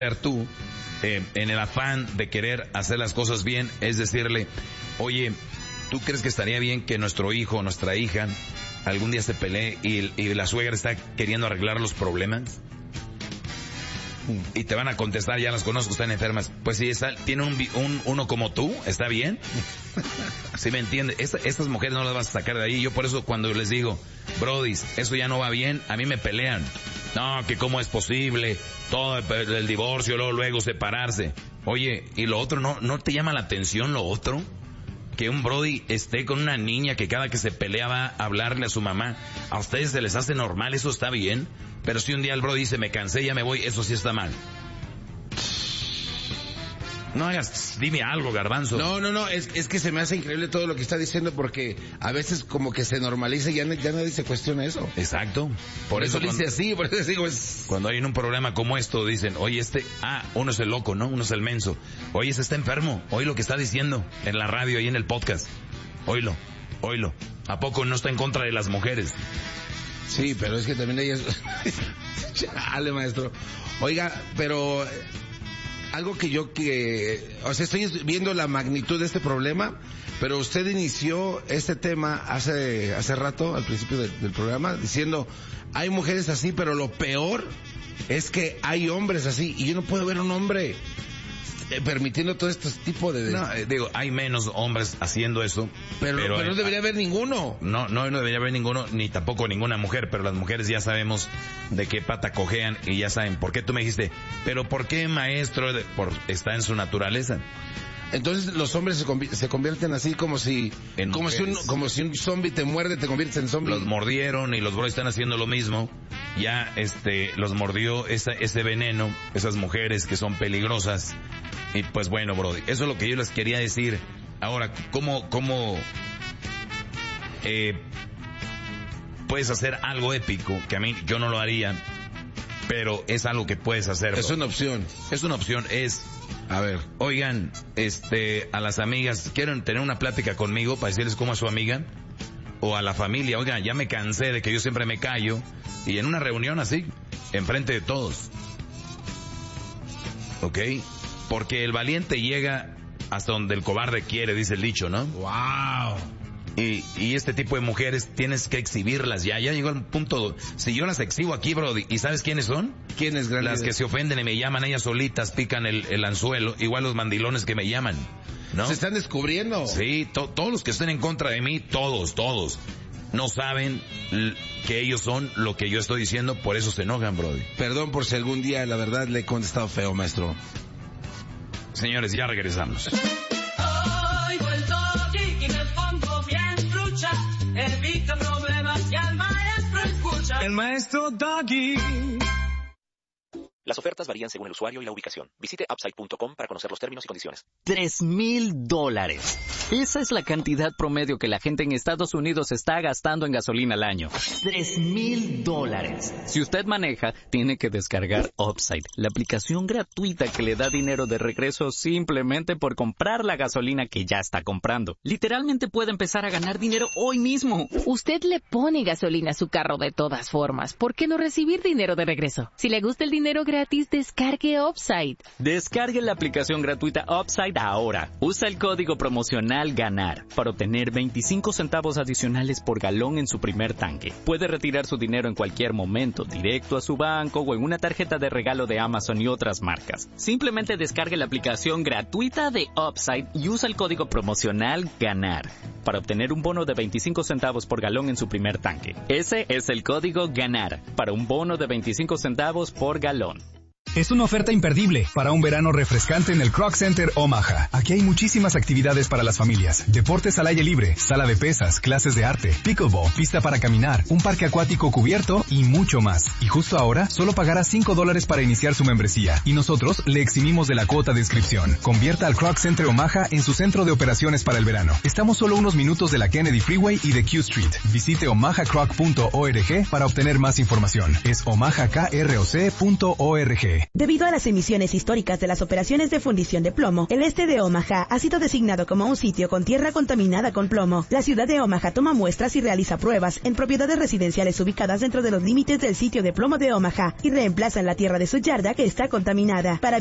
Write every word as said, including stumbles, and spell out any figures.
tú, eh, en el afán de querer hacer las cosas bien, es decirle, oye, ¿tú crees que estaría bien que nuestro hijo o nuestra hija algún día se pelee y, y la suegra está queriendo arreglar los problemas? Y te van a contestar, ya las conozco, están enfermas. Pues si está, tiene un, un uno como tú, ¿está bien? ¿Sí me entiende? Esta, estas mujeres no las vas a sacar de ahí. Yo por eso cuando les digo, brodis, eso ya no va bien, a mí me pelean. No, que cómo es posible, todo el, el divorcio, luego, luego separarse. Oye, ¿y lo otro no, no te llama la atención lo otro? Que un brody esté con una niña que cada que se pelea va a hablarle a su mamá. ¿A ustedes se les hace normal? ¿Eso está bien? Pero si un día el brody dice, me cansé, ya me voy, eso sí está mal. No hagas, dime algo, Garbanzo. No, no, no, es, es que se me hace increíble todo lo que está diciendo porque a veces como que se normaliza y ya, ya nadie se cuestiona eso. Exacto. Por, por eso, eso dice así, por eso digo es... Cuando hay un programa como esto dicen, oye este, ah, uno es el loco, ¿no? Uno es el menso. Oye, ese está enfermo, oye lo que está diciendo en la radio y en el podcast. Oílo, oílo. ¿A poco no está en contra de las mujeres? Sí, pero es que también ellas... Chale, maestro. Oiga, pero... Algo que yo que... O sea, estoy viendo la magnitud de este problema, pero usted inició este tema hace hace rato, al principio del, del programa, diciendo, hay mujeres así, pero lo peor es que hay hombres así, y yo no puedo ver un hombre eh, permitiendo todo este tipo de... No, eh, digo, hay menos hombres haciendo eso. Pero, pero, pero no eh, debería haber ninguno. No, no, no debería haber ninguno, ni tampoco ninguna mujer, pero las mujeres ya sabemos de qué pata cojean y ya saben. ¿Por qué tú me dijiste? Pero ¿por qué, maestro? Por, está en su naturaleza. Entonces los hombres se, conv- se convierten así como si en como si un como si un zombie te muerde, te conviertes en zombie. Los mordieron y los bros están haciendo lo mismo. Ya este los mordió esa, ese veneno, esas mujeres que son peligrosas. Y pues bueno, bro, eso es lo que yo les quería decir. Ahora, ¿cómo cómo eh, puedes hacer algo épico? Que a mí yo no lo haría, pero es algo que puedes hacer. Es bro. una opción. Es una opción, es... A ver. Oigan, este, a las amigas, ¿quieren tener una plática conmigo para decirles cómo es su amiga? O a la familia, oigan, ya me cansé de que yo siempre me callo. Y en una reunión así, enfrente de todos. ¿Ok? Porque el valiente llega hasta donde el cobarde quiere, dice el dicho, ¿no? Wow. Y, y este tipo de mujeres tienes que exhibirlas ya, ya llegó el punto, si yo las exhibo aquí, bro, ¿y sabes quiénes son? ¿Quiénes, gran Las líder? que se ofenden y me llaman, ellas solitas pican el, el anzuelo, igual los mandilones que me llaman, ¿no? Se están descubriendo. Sí, to, todos los que estén en contra de mí, todos, todos, no saben l- que ellos son lo que yo estoy diciendo, por eso se enojan, bro. Perdón por si algún día, la verdad, le he contestado feo, maestro. Señores, ya regresamos. Oigo el doggy y me pongo bien trucha. Evita problemas y al maestro escucha. El maestro Doggy. Las ofertas varían según el usuario y la ubicación. Visite upside punto com para conocer los términos y condiciones. Tres mil dólares. Esa es la cantidad promedio que la gente en Estados Unidos está gastando en gasolina al año. Tres mil dólares. Si usted maneja, tiene que descargar Upside, la aplicación gratuita que le da dinero de regreso simplemente por comprar la gasolina que ya está comprando. Literalmente puede empezar a ganar dinero hoy mismo. Usted le pone gasolina a su carro de todas formas. ¿Por qué no recibir dinero de regreso? Si le gusta el dinero gratis, descargue Upside. Descargue la aplicación gratuita Upside ahora. Usa el código promocional GANAR para obtener veinticinco centavos adicionales por galón en su primer tanque. Puede retirar su dinero en cualquier momento, directo a su banco o en una tarjeta de regalo de Amazon y otras marcas. Simplemente descargue la aplicación gratuita de Upside y usa el código promocional GANAR para obtener un bono de veinticinco centavos por galón en su primer tanque. Ese es el código GANAR para un bono de veinticinco centavos por galón. Es una oferta imperdible para un verano refrescante en el Croc Center Omaha. Aquí hay muchísimas actividades para las familias. Deportes al aire libre, sala de pesas, clases de arte, pickleball, pista para caminar, un parque acuático cubierto y mucho más. Y justo ahora, solo pagará cinco dólares para iniciar su membresía. Y nosotros le eximimos de la cuota de inscripción. Convierta al Croc Center Omaha en su centro de operaciones para el verano. Estamos solo unos minutos de la Kennedy Freeway y de Q Street. Visite omaha croc punto org para obtener más información. Es omaha croc punto org. este. Debido a las emisiones históricas de las operaciones de fundición de plomo, el este de Omaha ha sido designado como un sitio con tierra contaminada con plomo. La ciudad de Omaha toma muestras y realiza pruebas en propiedades residenciales ubicadas dentro de los límites del sitio de plomo de Omaha y reemplazan la tierra de su yarda que está contaminada. Para